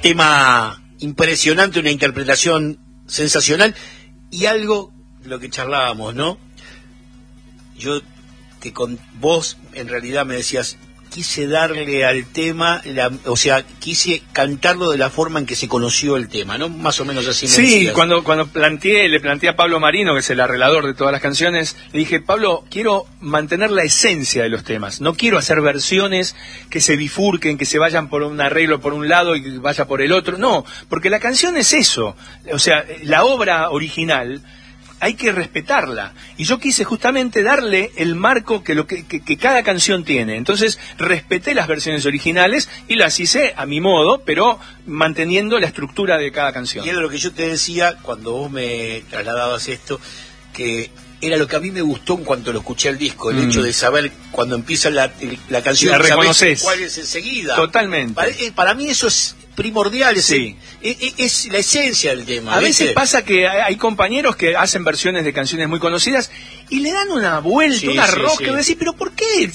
tema impresionante, una interpretación sensacional y algo de lo que charlábamos, ¿no? Yo que con vos en realidad me decías, quise darle al tema, quise cantarlo de la forma en que se conoció el tema, ¿no? Más o menos así me decías. Sí, cuando le planteé a Pablo Marino, que es el arreglador de todas las canciones, le dije, Pablo, quiero mantener la esencia de los temas, no quiero hacer versiones que se bifurquen, que se vayan por un arreglo por un lado y vaya por el otro, no, porque la canción es eso, o sea, la obra original hay que respetarla, y yo quise justamente darle el marco que cada canción tiene. Entonces respeté las versiones originales y las hice a mi modo, pero manteniendo la estructura de cada canción. Y era lo que yo te decía cuando vos me trasladabas esto, que era lo que a mí me gustó en cuanto lo escuché al disco, el hecho de saber cuando empieza la canción, la reconoces, cuál es enseguida. Totalmente. Para mí eso es primordial, sí. Es la esencia del tema. A veces pasa que hay compañeros que hacen versiones de canciones muy conocidas y le dan una vuelta, una rosca, y decís, pero ¿por qué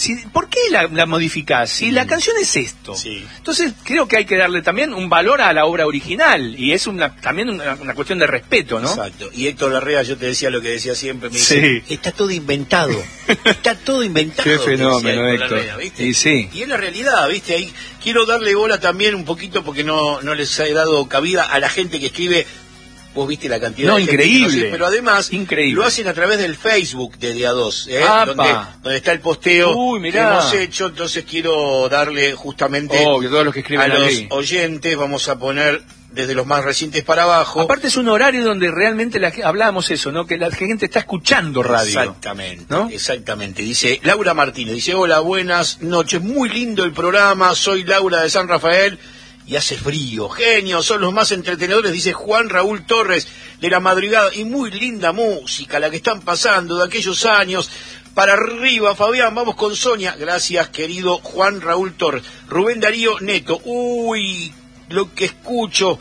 la modificás? Si la canción es esto. Sí. Entonces creo que hay que darle también un valor a la obra original, y es también una cuestión de respeto, ¿no? Exacto. Y Héctor Larrea, yo te decía lo que decía siempre, me dice, está todo inventado. Está todo inventado. Qué fenómeno, Héctor. Larrea, ¿viste? Y sí. Y es la realidad, ¿viste? Ahí quiero darle bola también un poquito, porque no les he dado cabida a la gente que escribe. Vos viste la cantidad de increíble, gente, pero además increíble. Lo hacen a través del Facebook de Día 2, donde está el posteo que hemos hecho. Entonces quiero darle justamente todos los que escriben a los oyentes, vamos a poner desde los más recientes para abajo. Aparte es un horario donde realmente hablábamos eso, ¿no? Que la gente está escuchando radio. Exactamente, ¿no? Exactamente. Dice Laura Martínez, dice, hola, buenas noches, muy lindo el programa, soy Laura de San Rafael. Y hace frío, genios, son los más entretenedores, dice Juan Raúl Torres de La Madrugada, y muy linda música la que están pasando de aquellos años. Para arriba, Fabián, vamos con Sonia. Gracias, querido Juan Raúl Torres. Rubén Darío Neto, uy, lo que escucho,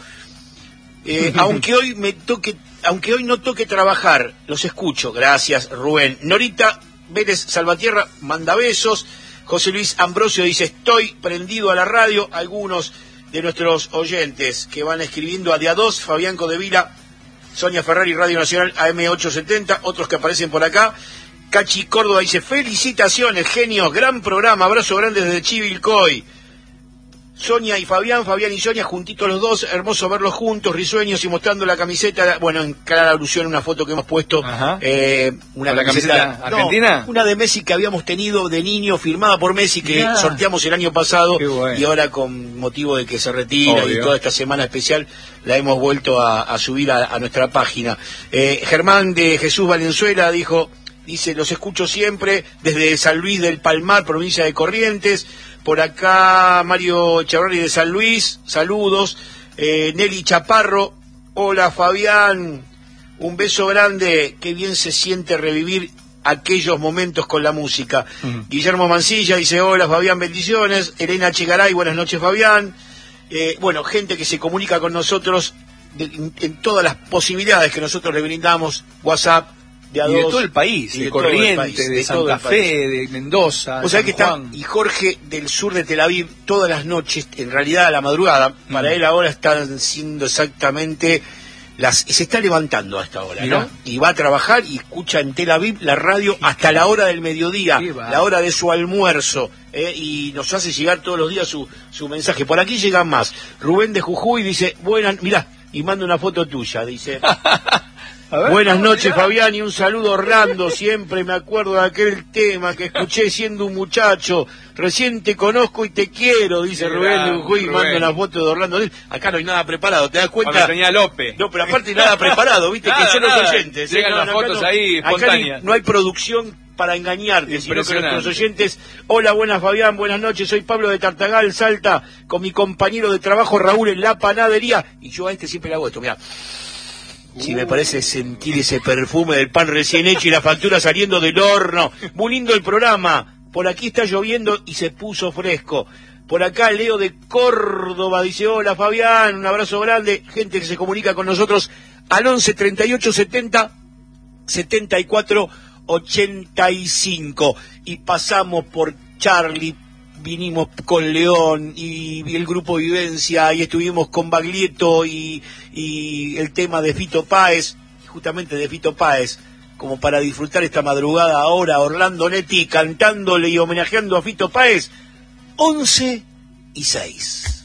aunque hoy no toque trabajar, los escucho. Gracias, Rubén. Norita Vélez Salvatierra manda besos. José Luis Ambrosio dice, estoy prendido a la radio. Algunos de nuestros oyentes que van escribiendo a Día 2, Fabián Codevila, Sonia Ferrari, Radio Nacional AM870, otros que aparecen por acá. Cachi Córdoba dice, felicitaciones, genios, gran programa, abrazo grande desde Chivilcoy. Sonia y Fabián y Sonia juntitos los dos, hermoso verlos juntos, risueños y mostrando la camiseta, bueno, en clara alusión a una foto que hemos puesto, una camiseta argentina, una de Messi que habíamos tenido de niño, firmada por Messi, que sorteamos el año pasado, y ahora con motivo de que se retira y toda esta semana especial, la hemos vuelto a subir a nuestra página. Germán de Jesús Valenzuela dice, los escucho siempre desde San Luis del Palmar, provincia de Corrientes. Por acá Mario Chavarri de San Luis, saludos. Nelly Chaparro, hola Fabián, un beso grande, qué bien se siente revivir aquellos momentos con la música. Guillermo Mancilla dice, hola Fabián, bendiciones. Elena Chegaray, buenas noches Fabián. Bueno, gente que se comunica con nosotros en todas las posibilidades que nosotros le brindamos, WhatsApp, de todo el país, de Corrientes, de Santa Fe, de Mendoza, o sea que está, y Jorge del sur de Tel Aviv, todas las noches, en realidad a la madrugada, para él ahora están siendo exactamente se está levantando a esta hora, ¿no? Y va a trabajar y escucha en Tel Aviv la radio hasta la hora del mediodía, la hora de su almuerzo, y nos hace llegar todos los días su mensaje. Por aquí llegan más. Rubén de Jujuy dice, mirá, y manda una foto tuya, dice... Buenas noches Fabián, y un saludo Orlando, siempre me acuerdo de aquel tema que escuché siendo un muchacho, recién te conozco y te quiero, dice Rubén de Jujuy, y manda una foto de Orlando. Acá no hay nada preparado, ¿te das cuenta? Tenía López. No, pero aparte nada preparado, viste, que son los oyentes. Llegan las fotos ahí espontáneas. No hay producción para engañarte, sino que nuestros oyentes, hola, buenas Fabián, buenas noches, soy Pablo de Tartagal, Salta, con mi compañero de trabajo Raúl en la panadería, y yo a siempre le hago esto, mirá. Si me parece sentir ese perfume del pan recién hecho y la factura saliendo del horno. Muy lindo el programa. Por aquí está lloviendo y se puso fresco. Por acá Leo de Córdoba dice, hola Fabián, un abrazo grande. Gente que se comunica con nosotros al 11 38 70 74 85. Y pasamos por Charlie vinimos con León y el grupo Vivencia, y estuvimos con Baglietto y el tema de Fito Páez, justamente de Fito Páez, como para disfrutar esta madrugada ahora, Orlando Netti cantándole y homenajeando a Fito Páez, 11:06.